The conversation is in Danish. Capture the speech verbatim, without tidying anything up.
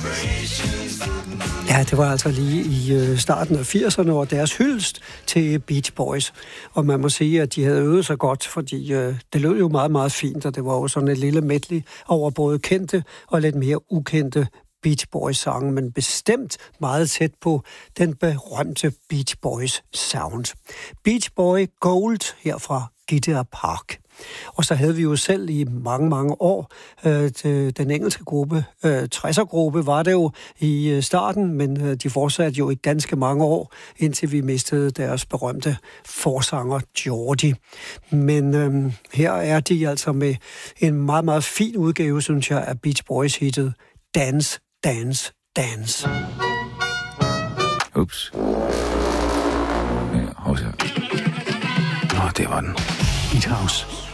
Ja, det var altså lige i øh, starten af firserne, og deres hyldest til Beach Boys. Og man må sige, at de havde øvet sig godt, fordi øh, det lød jo meget, meget fint, og det var jo sådan et lille medley over både kendte og lidt mere ukendte Beach Boys-sange, men bestemt meget tæt på den berømte Beach Boys sound. Beach Boy Gold her fra Gideon Park. Og så havde vi jo selv i mange, mange år øh, den engelske gruppe, øh, tresser-gruppe var det jo i øh, starten, men øh, de fortsatte jo i ganske mange år, indtil vi mistede deres berømte forsanger Geordie. Men øh, her er de altså med en meget, meget fin udgave, synes jeg, af Beach Boys-hittet Dance, Dance, Dance. Ups. Ja, hos her. Nå, det var den. Beat House.